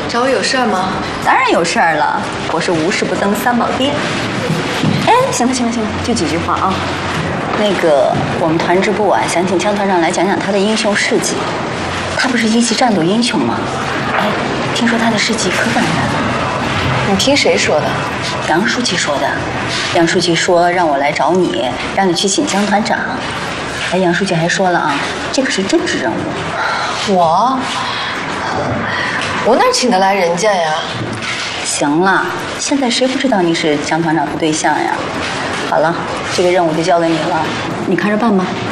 找我有事儿吗？ 当然有事儿了，我是无事不登三宝殿。哎，行了，就几句话啊。那个，我们团支部啊，想请江团长来讲讲他的英雄事迹。他不是一级战斗英雄吗？哎，听说他的事迹可感人了。 你听谁说的？ 杨书记说的。杨书记说让我来找你，让你去请江团长。哎，杨书记还说了啊，这可是政治任务。 我哪请得来人家呀？ 行了，现在谁不知道你是江团长的对象呀？好了，这个任务就交给你了，你看着办吧。